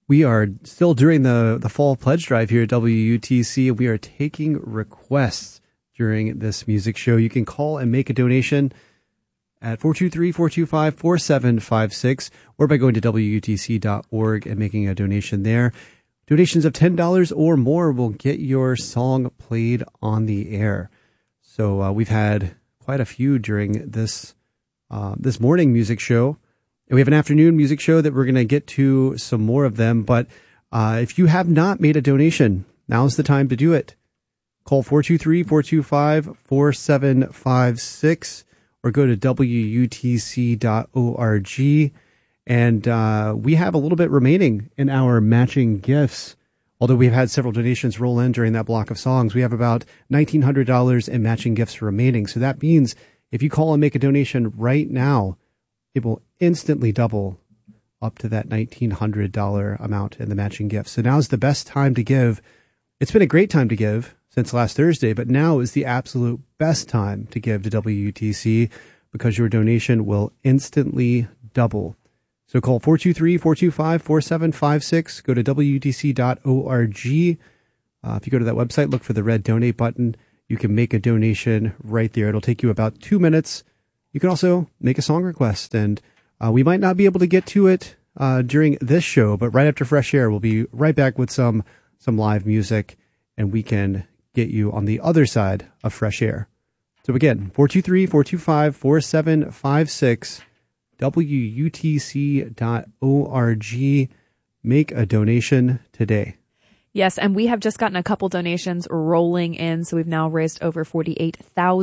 We are still during the fall pledge drive here at WUTC, and we are taking requests during this music show. You can call and make a donation at 423-425-4756 or by going to WUTC.org and making a donation there. Donations of $10 or more will get your song played on the air. So we've had quite a few during this morning music show. And we have an afternoon music show that we're going to get to some more of them. But if you have not made a donation, now's the time to do it. Call 423-425-4756 or go to WUTC.org. And we have a little bit remaining in our matching gifts. Although we've had several donations roll in during that block of songs, we have about $1,900 in matching gifts remaining. So that means if you call and make a donation right now, it will instantly double up to that $1,900 amount in the matching gift. So now's the best time to give. It's been a great time to give since last Thursday, but now is the absolute best time to give to WUTC because your donation will instantly double. So call 423-425-4756. Go to WUTC.org. If you go to that website, look for the red donate button. You can make a donation right there. It'll take you about 2 minutes. You can also make a song request, and we might not be able to get to it during this show, but right after Fresh Air, we'll be right back with some live music, and we can get you on the other side of Fresh Air. So again, 423-425-4756, WUTC.org. Make a donation today. Yes, and we have just gotten a couple donations rolling in, so we've now raised over $48,000.